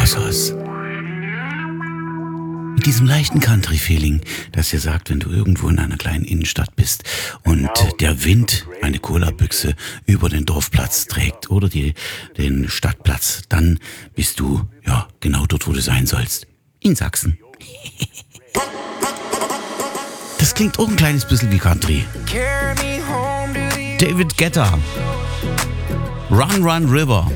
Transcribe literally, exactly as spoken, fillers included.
Wassers. Mit diesem leichten Country-Feeling, das dir sagt, wenn du irgendwo in einer kleinen Innenstadt bist und der Wind eine Cola-Büchse über den Dorfplatz trägt oder die, den Stadtplatz, dann bist du ja genau dort, wo du sein sollst. In Sachsen. Das klingt auch ein kleines bisschen wie Country. David Guetta. Run, Run, River.